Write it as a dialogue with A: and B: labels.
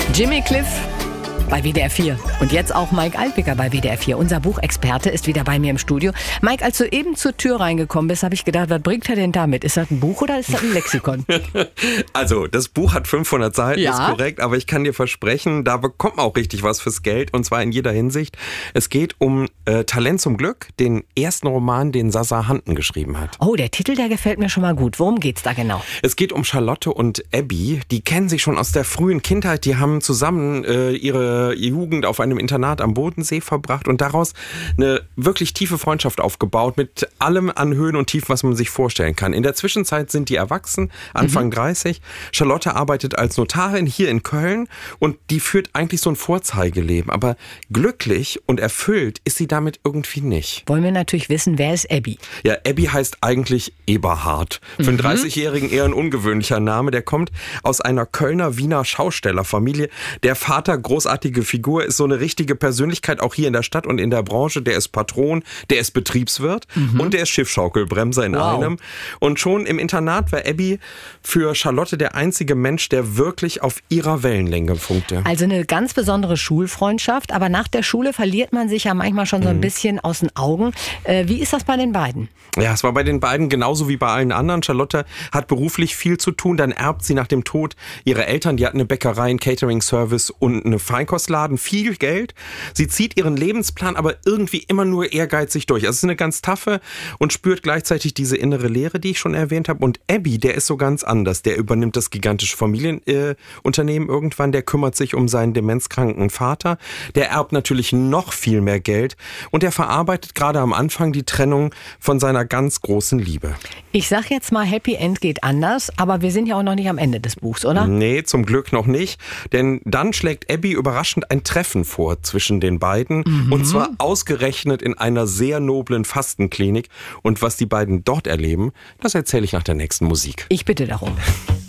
A: Jimmy Cliff bei WDR 4 und jetzt auch Mike Alpiker bei WDR 4. Unser Buchexperte ist wieder bei mir im Studio. Mike, als du eben zur Tür reingekommen bist, habe ich gedacht, was bringt er denn damit? Ist das ein Buch oder ist das ein Lexikon?
B: Also, das Buch hat 500 Seiten,
A: Ja.
B: ist korrekt, aber ich kann dir versprechen, da bekommt man auch richtig was fürs Geld und zwar in jeder Hinsicht. Es geht um Talent zum Glück, den ersten Roman, den Sasa Hanten geschrieben hat.
A: Oh, der Titel, der gefällt mir schon mal gut. Worum geht's da genau?
B: Es geht um Charlotte und Abby, die kennen sich schon aus der frühen Kindheit, die haben zusammen ihre Jugend auf einem Internat am Bodensee verbracht und daraus eine wirklich tiefe Freundschaft aufgebaut mit allem an Höhen und Tiefen, was man sich vorstellen kann. In der Zwischenzeit sind die erwachsen, Anfang 30. Charlotte arbeitet als Notarin hier in Köln und die führt eigentlich so ein Vorzeigeleben, aber glücklich und erfüllt ist sie damit irgendwie nicht.
A: Wollen wir natürlich wissen, wer ist Abby?
B: Ja, Abby heißt eigentlich Eberhard. Für einen 30-Jährigen eher ein ungewöhnlicher Name. Der kommt aus einer Kölner-Wiener Schaustellerfamilie. Der Vater, großartige Figur, ist so eine richtige Persönlichkeit auch hier in der Stadt und in der Branche. Der ist Patron, der ist Betriebswirt und der ist Schiffschaukelbremser in einem. Und schon im Internat war Abby für Charlotte der einzige Mensch, der wirklich auf ihrer Wellenlänge funkte.
A: Also eine ganz besondere Schulfreundschaft, aber nach der Schule verliert man sich ja manchmal schon so ein bisschen aus den Augen. Wie ist das bei den beiden?
B: Ja, es war bei den beiden genauso wie bei allen anderen. Charlotte hat beruflich viel zu tun. Dann erbt sie nach dem Tod ihre Eltern. Die hatten eine Bäckerei, einen Catering-Service und eine Feinkostladen. Viel Geld. Sie zieht ihren Lebensplan aber irgendwie immer nur ehrgeizig durch. Also es ist eine ganz taffe und spürt gleichzeitig diese innere Leere, die ich schon erwähnt habe. Und Abby, der ist so ganz anders. Der übernimmt das gigantische Familienunternehmen irgendwann. Der kümmert sich um seinen demenzkranken Vater. Der erbt natürlich noch viel mehr Geld. Und der verarbeitet gerade am Anfang die Trennung von seiner ganz großen Liebe.
A: Ich sag jetzt mal, Happy End geht anders, aber wir sind ja auch noch nicht am Ende des Buchs, oder?
B: Nee, zum Glück noch nicht. Denn dann schlägt Abby überraschend ein Treffen vor zwischen den beiden. Und zwar ausgerechnet in einer sehr noblen Fastenklinik. Und was die beiden dort erleben, das erzähle ich nach der nächsten Musik.
A: Ich bitte darum.